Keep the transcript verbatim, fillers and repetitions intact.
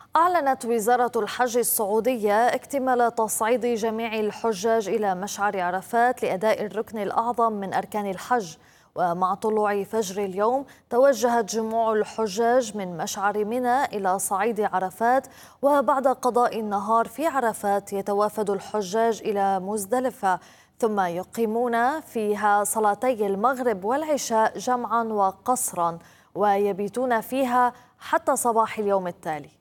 أعلنت وزارة الحج السعودية اكتمال تصعيد جميع الحجاج إلى مشعر عرفات لأداء الركن الأعظم من أركان الحج. ومع طلوع فجر اليوم توجهت جموع الحجاج من مشعر منى إلى صعيد عرفات، وبعد قضاء النهار في عرفات يتوافد الحجاج إلى مزدلفة، ثم يقيمون فيها صلاتي المغرب والعشاء جمعا وقصرا، ويبيتون فيها حتى صباح اليوم التالي.